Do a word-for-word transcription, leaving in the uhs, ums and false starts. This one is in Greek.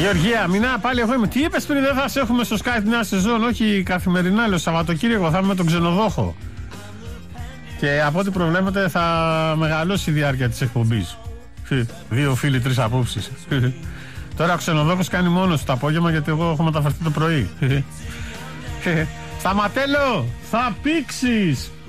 Γεωργία, μηνά πάλι εγώ είμαι. Τι είπες πριν, δεν θα σε έχουμε στο Skype νέα σεζόν? Όχι καθημερινά, λέω Σαββατοκύριακο, θα είμαι με τον ξενοδόχο. Και από ό,τι προβλέπετε θα μεγαλώσει η διάρκεια της εκπομπής. Δύο φίλοι, τρεις απόψεις. Τώρα ο ξενοδόχος κάνει μόνος του το απόγευμα, γιατί εγώ έχω μεταφερθεί το πρωί. Σταματέλο, θα πήξεις.